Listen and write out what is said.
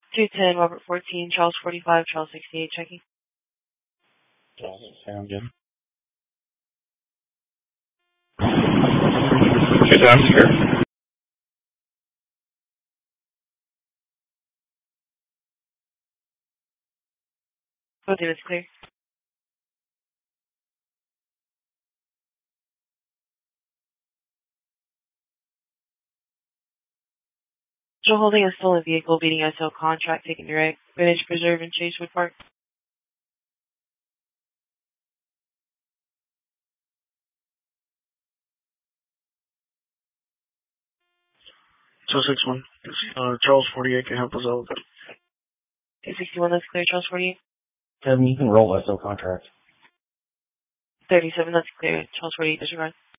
210, Robert 14, Charles 45, Charles 68, checking. Sound good. Good, I'm here. Both units clear. Still holding a stolen vehicle, beating SL contract, taking direct. Greenwich Preserve and Chasewood Park. So 61. Charles 48 can help us out with that. 261, that's clear. Charles 48. Kevin, you can roll SO contract. 37, that's clear. Charles 48, disregard.